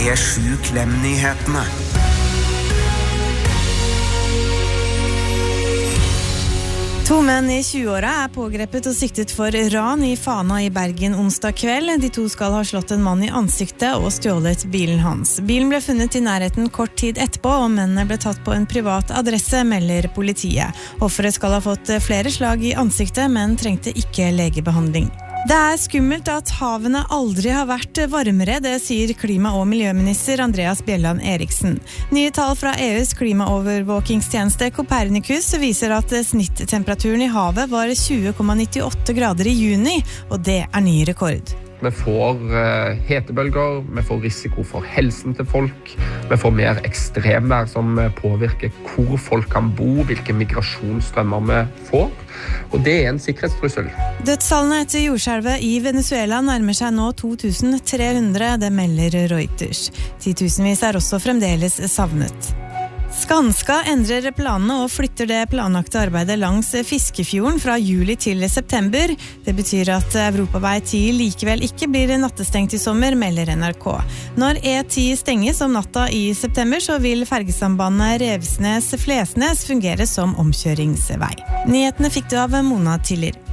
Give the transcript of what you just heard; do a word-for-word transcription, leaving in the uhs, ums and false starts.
P sju Klem-nyhetene. To menn i tjueåra er pågrepet og siktet for ran i Fana i Bergen onsdag kveld. De to skal ha slått en mann i ansiktet og stjålet bilen hans. Bilen ble funnet i nærheten kort tid etterpå, og mennene ble tatt på en privat adresse, melder politiet. Offeret skal ha fått flere slag i ansiktet, men trengte ikke legebehandling. Det er skummelt at havene aldri har vært varmere, det sier klima- og miljøminister Andreas Bjelland Eriksen. Nye tall fra E U's klimaovervåkingstjeneste Copernicus viser at snittemperaturen i havet var tjue komma nittiåtte grader i juni, og det er ny rekord. Vi får uh, hetebølger, vi får risiko for helsen til folk, vi får mer ekstremvær som påvirker hvor folk kan bo, hvilke migrasjonsstrømmer vi får, og det er en sikkerhetstrussel. Dødstallene etter jordskjelvet i Venezuela nærmer seg nå to tusen tre hundre, det melder Reuters. Titusenvis er også fremdeles savnet. Skanska endrer planene og flytter det planlagte arbeidet langs Fiskefjorden fra juli til september. Det betyr at Europavei ti likevel ikke blir nattestengt i sommer, melder N R K. Når E ti stenges om natta i september, så vil fergesambandet Revsnes-Flesnes fungere som omkjøringsvei. Nyhetene fikk du av Mona Tiller.